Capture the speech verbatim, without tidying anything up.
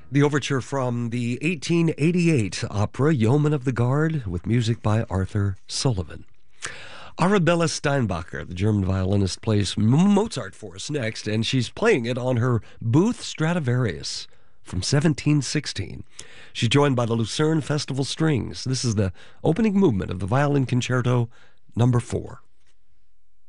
The overture from the eighteen eighty-eight opera Yeoman of the Guard with music by Arthur Sullivan. Arabella Steinbacher, the German violinist, plays Mozart for us next, and she's playing it on her Booth Stradivarius from seventeen sixteen. She's joined by the Lucerne Festival Strings. This is the opening movement of the Violin Concerto number four.